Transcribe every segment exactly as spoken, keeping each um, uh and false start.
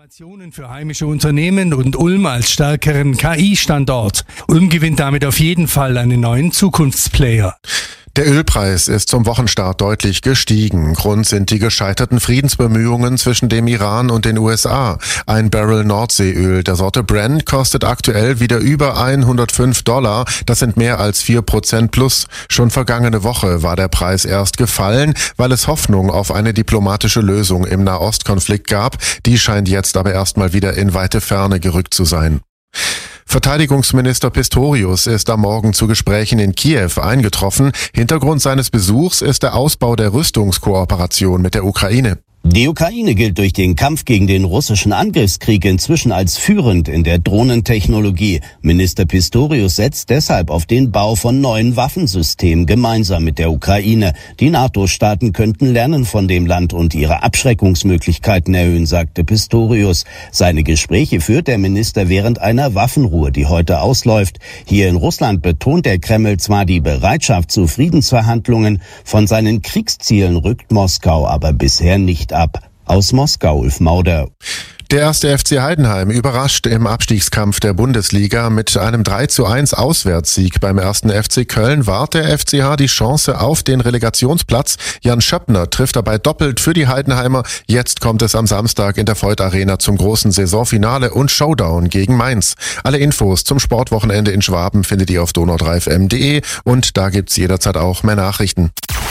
Innovationen für heimische Unternehmen und Ulm als stärkeren K I-Standort. Ulm gewinnt damit auf jeden Fall einen neuen Zukunftsplayer. Der Ölpreis ist zum Wochenstart deutlich gestiegen. Grund sind die gescheiterten Friedensbemühungen zwischen dem Iran und den U S A. Ein Barrel Nordseeöl der Sorte Brent kostet aktuell wieder über hundertfünf Dollar. Das sind mehr als vier Prozent plus. Schon vergangene Woche war der Preis erst gefallen, weil es Hoffnung auf eine diplomatische Lösung im Nahostkonflikt gab. Die scheint jetzt aber erstmal wieder in weite Ferne gerückt zu sein. Verteidigungsminister Pistorius ist am Morgen zu Gesprächen in Kiew eingetroffen. Hintergrund seines Besuchs ist der Ausbau der Rüstungskooperation mit der Ukraine. Die Ukraine gilt durch den Kampf gegen den russischen Angriffskrieg inzwischen als führend in der Drohnentechnologie. Minister Pistorius setzt deshalb auf den Bau von neuen Waffensystemen gemeinsam mit der Ukraine. Die NATO-Staaten könnten lernen von dem Land und ihre Abschreckungsmöglichkeiten erhöhen, sagte Pistorius. Seine Gespräche führt der Minister während einer Waffenruhe, die heute ausläuft. Hier in Russland betont der Kreml zwar die Bereitschaft zu Friedensverhandlungen, von seinen Kriegszielen rückt Moskau aber bisher nicht ab. Aus Moskau, Ulf Mauder. Der erste F C Heidenheim überrascht im Abstiegskampf der Bundesliga. Mit einem drei zu eins Auswärtssieg beim ersten F C Köln wahrt der F C H die Chance auf den Relegationsplatz. Jan Schöppner trifft dabei doppelt für die Heidenheimer. Jetzt kommt es am Samstag in der Voith Arena zum großen Saisonfinale und Showdown gegen Mainz. Alle Infos zum Sportwochenende in Schwaben findet ihr auf donau drei f m punkt d e und da gibt's jederzeit auch mehr Nachrichten.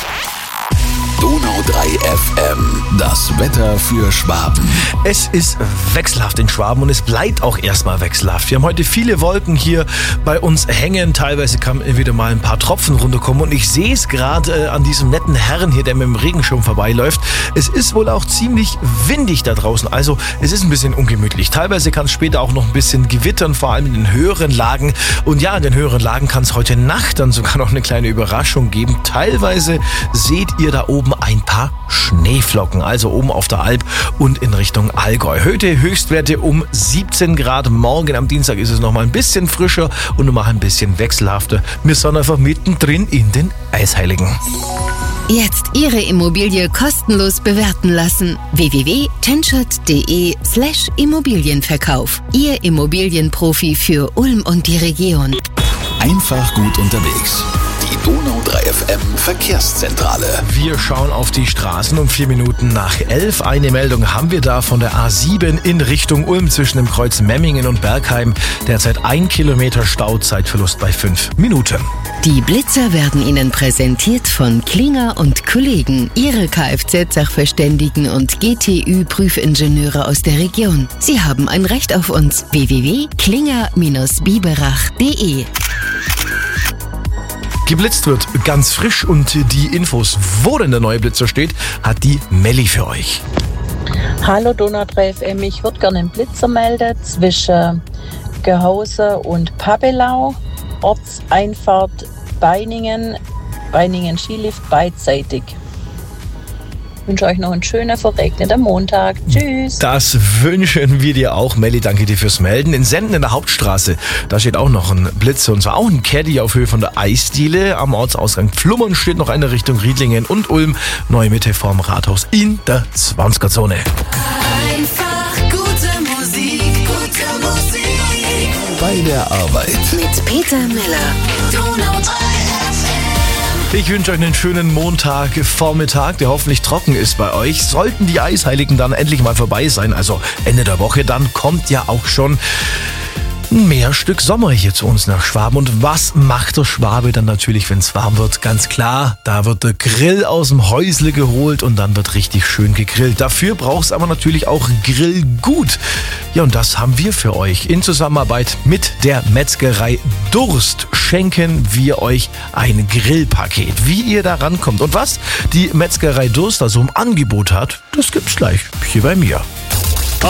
Donau drei F M, das Wetter für Schwaben. Es ist wechselhaft in Schwaben und es bleibt auch erstmal wechselhaft. Wir haben heute viele Wolken hier bei uns hängen. Teilweise kann wieder mal ein paar Tropfen runterkommen und ich sehe es gerade äh, an diesem netten Herrn hier, der mit dem Regenschirm vorbeiläuft. Es ist wohl auch ziemlich windig da draußen, also es ist ein bisschen ungemütlich. Teilweise kann es später auch noch ein bisschen gewittern, vor allem in den höheren Lagen. Und ja, in den höheren Lagen kann es heute Nacht dann sogar noch eine kleine Überraschung geben. Teilweise seht ihr da oben ein paar Schneeflocken, also oben auf der Alp und in Richtung Allgäu. Heute Höchstwerte um siebzehn Grad. Morgen am Dienstag ist es noch mal ein bisschen frischer und noch mal ein bisschen wechselhafter. Wir sind einfach mittendrin in den Eisheiligen. Jetzt Ihre Immobilie kostenlos bewerten lassen. w w w punkt tenschert punkt d e slash Immobilienverkauf. Ihr Immobilienprofi für Ulm und die Region. Einfach gut unterwegs. Die Donau drei F M Verkehrszentrale. Wir schauen auf die Straßen um vier Minuten nach elf. Eine Meldung haben wir da von der A sieben in Richtung Ulm zwischen dem Kreuz Memmingen und Bergheim. Derzeit ein Kilometer Stau, Zeitverlust bei fünf Minuten. Die Blitzer werden Ihnen präsentiert von Klinger und Kollegen, Ihre Kfz-Sachverständigen und G T Ü-Prüfingenieure aus der Region. Sie haben ein Recht auf uns. w w w punkt klinger biberach punkt d e. Geblitzt wird ganz frisch und die Infos, wo denn der neue Blitzer steht, hat die Melli für euch. Hallo Donau drei F M, ich würde gerne einen Blitzer melden zwischen Gehause und Pabelau, Ortseinfahrt Beiningen, Beiningen Skilift beidseitig. Ich wünsche euch noch einen schönen, verregneten Montag. Tschüss. Das wünschen wir dir auch, Melli. Danke dir fürs Melden. In Senden in der Hauptstraße, da steht auch noch ein Blitzer und zwar auch ein Caddy auf Höhe von der Eisdiele. Am Ortsausgang Flummern steht noch eine Richtung Riedlingen und Ulm. Neue Mitte vorm Rathaus in der zwanziger-Zone. Einfach gute Musik, gute Musik. Bei der Arbeit. Mit Peter Miller. Donau drei F M. Ich wünsche euch einen schönen Montagvormittag, der hoffentlich trocken ist bei euch. Sollten die Eisheiligen dann endlich mal vorbei sein, also Ende der Woche, dann kommt ja auch schon mehr Stück Sommer hier zu uns nach Schwaben. Und was macht der Schwabe dann natürlich, wenn es warm wird? Ganz klar, da wird der Grill aus dem Häusle geholt und dann wird richtig schön gegrillt. Dafür braucht es aber natürlich auch Grillgut. Ja, und das haben wir für euch. In Zusammenarbeit mit der Metzgerei Durst schenken wir euch ein Grillpaket. Wie ihr da rankommt und was die Metzgerei Durst also im Angebot hat, das gibt's gleich hier bei mir.